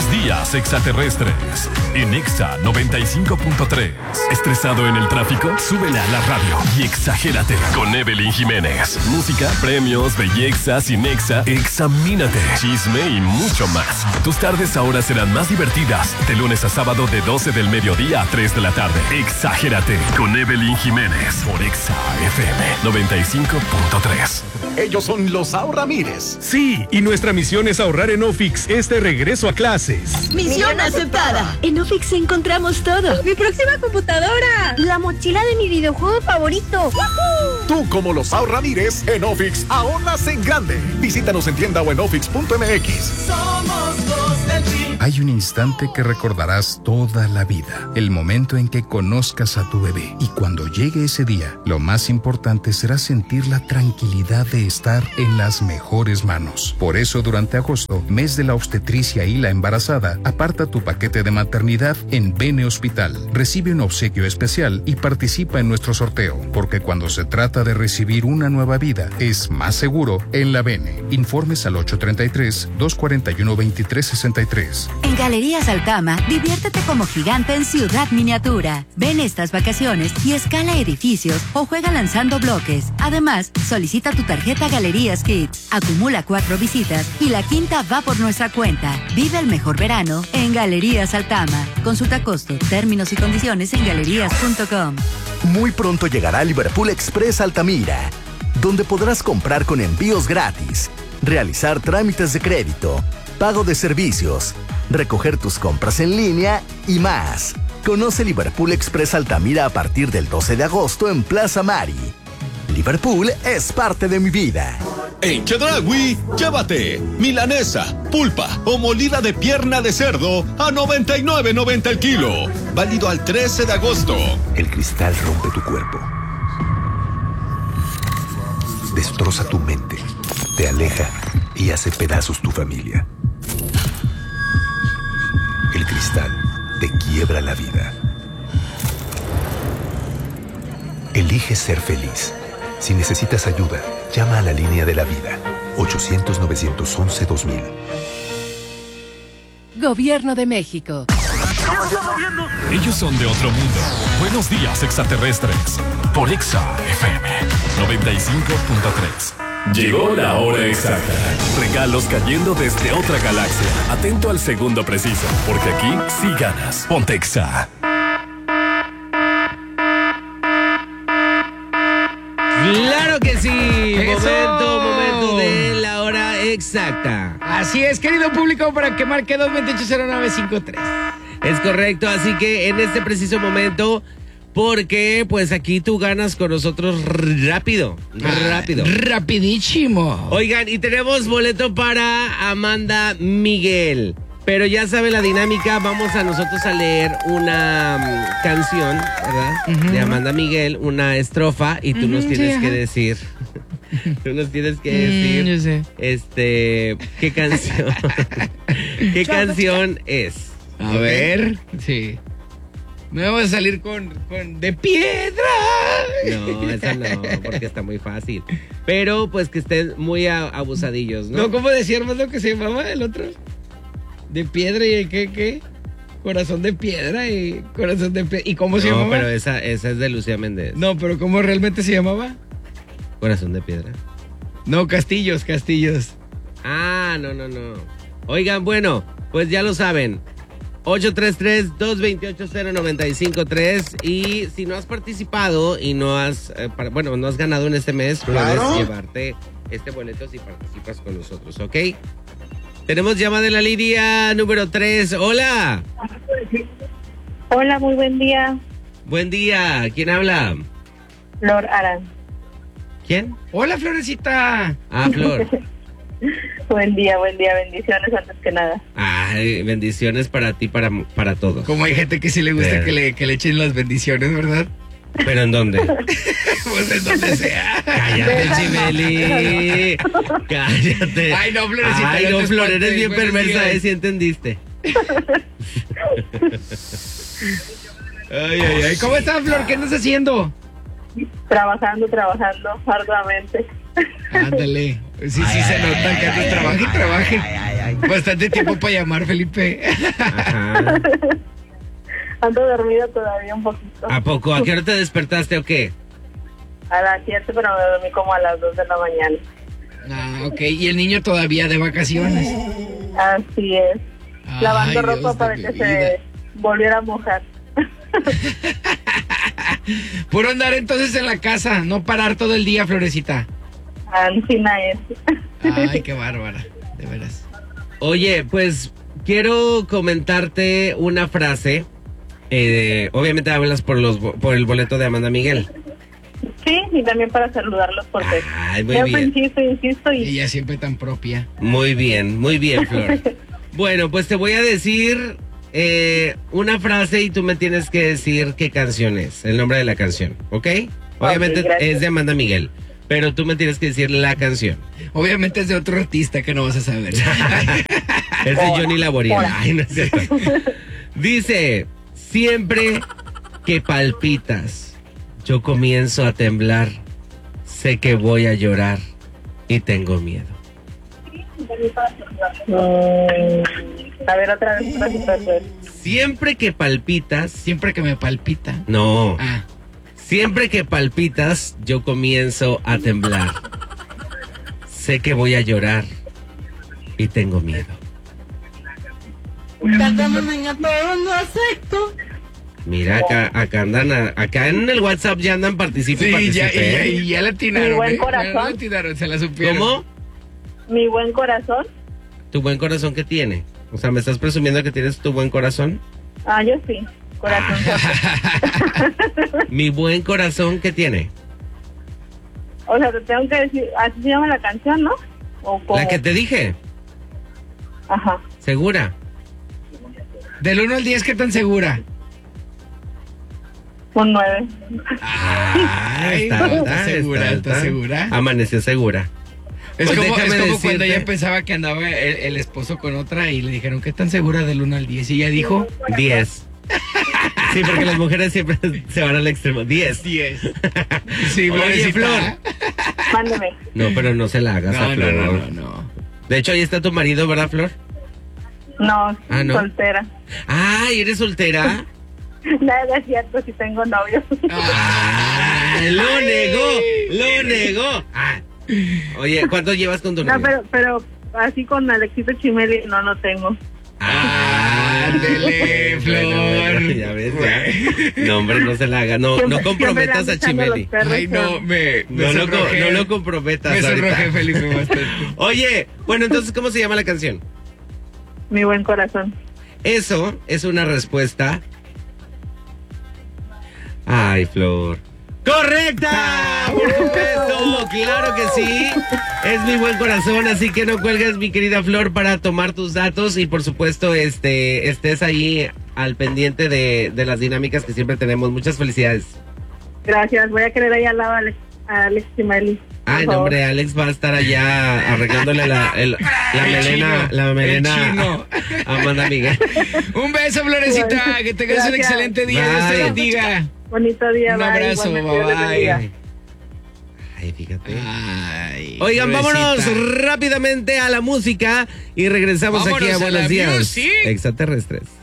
Buenos días, extraterrestres. En Exa 95.3. ¿Estresado en el tráfico? Súbele a la radio y exagérate con Evelyn Jiménez. Música, premios, belleza, sin Exa, examínate, chisme y mucho más. Tus tardes ahora serán más divertidas. De lunes a sábado de 12 del mediodía a 3 de la tarde. Exagérate con Evelyn Jiménez por Exa FM 95.3. Ellos son los Ahorramires. Sí, y nuestra misión es ahorrar en Ofix este regreso a clases. ¡Misión aceptada! En Ofix encontramos todo. ¡Mi próxima computadora! La mochila de mi videojuego favorito. ¡Woohoo! Tú, como los Ahorramires, en Ofix ahorras en grande. Visítanos en tienda o en ofix.mx. Somos los del Tri. Hay un instante que recordarás toda la vida. El momento en que conozcas a tu bebé. Y cuando llegue ese día, lo más importante será sentir la tranquilidad de estar en las mejores manos. Por eso, durante agosto, mes de la obstetricia y la embarazada, aparta tu paquete de maternidad en Bene Hospital. Recibe un obsequio especial y participa en nuestro sorteo, porque cuando se trata de recibir una nueva vida, es más seguro en la Bene. Informes al 833-241-2363. En Galerías Altama, diviértete como gigante en Ciudad Miniatura. Ven estas vacaciones y escala edificios o juega lanzando bloques. Además, solicita tu tarjeta Galerías Kids. Acumula 4 visitas y la quinta va por nuestra cuenta. Vive el mejor verano en Galerías Altama. Consulta costo, términos y condiciones en galerías.com. Muy pronto llegará Liverpool Express Altamira, donde podrás comprar con envíos gratis, realizar trámites de crédito, pago de servicios, recoger tus compras en línea y más. Conoce Liverpool Express Altamira a partir del 12 de agosto en Plaza Mari. Liverpool es parte de mi vida. En Chedraui, llévate milanesa, pulpa o molida de pierna de cerdo a $99.90 el kilo. Válido al 13 de agosto. El cristal rompe tu cuerpo. Destroza tu mente. Te aleja y hace pedazos tu familia. El cristal te quiebra la vida. Elige ser feliz. Si necesitas ayuda, llama a la línea de la vida. 800-911-2000. Gobierno de México. Ellos son de otro mundo. Buenos días, extraterrestres. Por Exa FM 95.3. Llegó la hora exacta. Regalos cayendo desde otra galaxia. Atento al segundo preciso, porque aquí sí ganas. Ponte Exa. ¡Claro que sí! ¡Eso! Momento de la hora exacta. Así es, querido público, para que marque 228-0953. Es correcto, así que en este preciso momento, porque pues aquí tú ganas con nosotros rápido. Rapidísimo. Oigan, y tenemos boleto para Amanda Miguel. Pero ya sabe la dinámica, vamos a nosotros a leer una canción, ¿verdad? De Amanda Miguel, una estrofa, y tú nos tienes que decir. Tú nos tienes que decir. Yo sé. ¿Qué canción? ¿Qué canción es? A ver. Sí. No vamos a salir con de piedra. No, esa no, porque está muy fácil. Pero pues que estén muy abusadillos, ¿no? No, ¿cómo decía, hermano, que se llamaba el otro? De piedra y ¿qué? Corazón de piedra y corazón de piedra. ¿Y cómo se llamaba? No, pero esa es de Lucía Méndez. No, pero ¿cómo realmente se llamaba? Corazón de piedra. No, Castillos. Ah, no. Oigan, bueno, pues ya lo saben. 833-228-0953. Y si no has participado y no has ganado en este mes, puedes llevarte este boleto si participas con nosotros, ¿ok? Tenemos llamada en la línea número 3. Hola. Hola, muy buen día. Buen día. ¿Quién habla? Flor Aran. ¿Quién? Hola, Florecita. Ah, Flor. Buen día. Bendiciones antes que nada. Ay, bendiciones para ti, para todos. Como hay gente que sí le gusta que le echen las bendiciones, ¿verdad? ¿Pero en dónde? Pues en donde sea. Cállate, Chimeli. Cállate. Ay, no, Florecita. Ay, no, Flor, eres bien perversa, ¿sí entendiste? Ay. ¿Cómo estás, Flor? ¿Qué andas haciendo? Trabajando arduamente. Ándale. Sí, se nota que antes trabaje. Bastante tiempo para llamar, Felipe. Ajá. Ando dormida todavía un poquito. ¿A poco? ¿A qué hora te despertaste o qué? A las 7, pero me dormí como a las 2 de la mañana. Ah, ok. ¿Y el niño todavía de vacaciones? Así es. Lavando ropa para que se volviera a mojar. Puro andar entonces en la casa, no parar todo el día, Florecita. Ancina es. Ay, qué bárbara, de veras. Oye, pues quiero comentarte una frase. Obviamente hablas por el boleto de Amanda Miguel. Sí, y también para saludarlos porque muy bien. Insisto y ella siempre tan propia. Muy bien, Flor. Bueno, pues te voy a decir una frase y tú me tienes que decir qué canción es, el nombre de la canción, ¿ok? Obviamente es de Amanda Miguel, pero tú me tienes que decir la canción. Obviamente es de otro artista que no vas a saber. Es de Johnny Laboriel. Ay, no es cierto. Dice, siempre que palpitas, yo comienzo a temblar, sé que voy a llorar y tengo miedo. A ver, otra vez. Siempre que palpitas. Siempre que me palpita. No. Siempre que palpitas, yo comienzo a temblar. Sé que voy a llorar y tengo miedo. Mira, acá andan, acá en el WhatsApp ya andan participando. Sí, ya la atinaron. Mi buen corazón. Se la supieron. ¿Cómo? Mi buen corazón. ¿Tu buen corazón qué tiene? O sea, ¿me estás presumiendo que tienes tu buen corazón? Yo sí, corazón. ¿Mi buen corazón qué tiene? O sea, te tengo que decir, así se llama la canción, ¿no? ¿O cómo? La que te dije. Ajá. ¿Segura? Del 1 al 10, ¿qué tan segura? Un 9. Está segura. Amaneció segura. Es Pues como decirte, cuando ella pensaba que andaba el esposo con otra y le dijeron, ¿qué tan segura del 1 al 10? Y ella dijo 10. Sí, porque las mujeres siempre se van al extremo. 10. Sí, oye, Flor. Mándeme. No, pero no se la hagas a Flor. No. De hecho, ahí está tu marido, ¿verdad, Flor? No, ¿no? Soltera. Ay, ¿eres soltera? Nada es cierto, si tengo novio. Lo negó. Oye, ¿cuánto llevas con tu novio? No, pero así con Alexito Chimeli no tengo. Ándele, Flor. Ya ves, ya. No, hombre, no se la haga. No comprometas a Chimeli. Ay, no lo comprometas. Me sonrojé, Felipe, bastante. Oye, bueno, entonces, ¿cómo se llama la canción? Mi buen corazón. Eso es una respuesta. Ay, Flor. ¡Correcta! ¡Por supuesto! ¡Claro que sí! Es mi buen corazón, así que no cuelgues, mi querida Flor, para tomar tus datos y por supuesto estés ahí al pendiente de las dinámicas que siempre tenemos. Muchas felicidades. Gracias, voy a querer ahí al lado a Alex Chimeli. Ay, no, hombre, Alex va a estar allá arreglándole la melena a Amanda Miguel. Un beso, Florecita, que tengas un excelente día. Dios te bendiga. Bonito día. Un abrazo, bye. Ay, fíjate. Oigan, Florecita, vámonos rápidamente a la música y regresamos aquí a Buenos Días Extraterrestres.